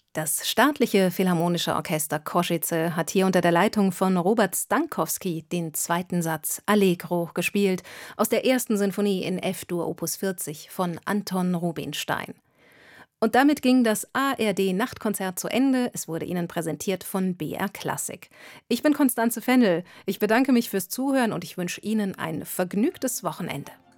Das Staatliche Philharmonische Orchester Košice hat hier unter der Leitung von Robert Stankowski den zweiten Satz Allegro gespielt aus der ersten Sinfonie in F-Dur Opus 40 von Anton Rubinstein. Und damit ging das ARD-Nachtkonzert zu Ende. Es wurde Ihnen präsentiert von BR Klassik. Ich bin Constanze Fennel. Ich bedanke mich fürs Zuhören und ich wünsche Ihnen ein vergnügtes Wochenende.